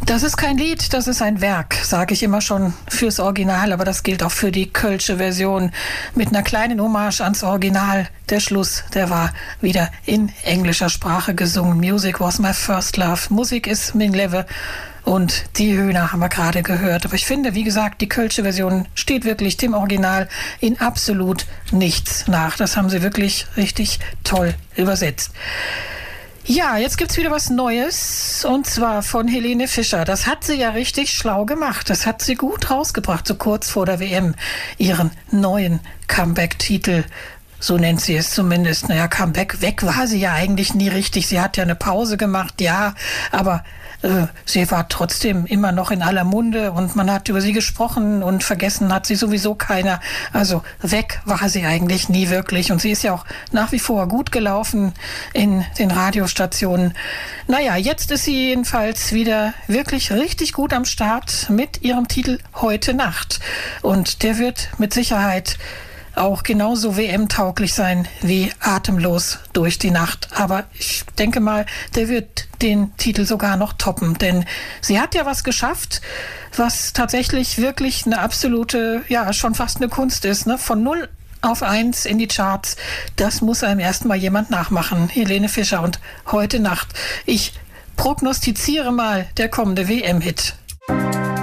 Das ist kein Lied, das ist ein Werk, sage ich immer schon fürs Original, aber das gilt auch für die kölsche Version mit einer kleinen Hommage ans Original. Der Schluss, der war wieder in englischer Sprache gesungen. Music was my first love. Musik ist mein Leben. Und die Hühner haben wir gerade gehört. Aber ich finde, wie gesagt, die kölsche Version steht wirklich dem Original in absolut nichts nach. Das haben sie wirklich richtig toll übersetzt. Ja, jetzt gibt's wieder was Neues, und zwar von Helene Fischer. Das hat sie ja richtig schlau gemacht. Das hat sie gut rausgebracht, so kurz vor der WM, ihren neuen Comeback-Titel. So nennt sie es zumindest. Naja, Comeback, weg war sie ja eigentlich nie richtig. Sie hat ja eine Pause gemacht, ja, aber sie war trotzdem immer noch in aller Munde und man hat über sie gesprochen und vergessen hat sie sowieso keiner. Also weg war sie eigentlich nie wirklich, und sie ist ja auch nach wie vor gut gelaufen in den Radiostationen. Naja, jetzt ist sie jedenfalls wieder wirklich richtig gut am Start mit ihrem Titel Heute Nacht, und der wird mit Sicherheit auch genauso WM-tauglich sein wie Atemlos durch die Nacht. Aber ich denke mal, der wird den Titel sogar noch toppen, denn sie hat ja was geschafft, was tatsächlich wirklich eine absolute, ja, schon fast eine Kunst ist, ne? Von 0 auf 1 in die Charts, das muss einem erstmal jemand nachmachen. Helene Fischer und Heute Nacht. Ich prognostiziere mal der kommende WM-Hit.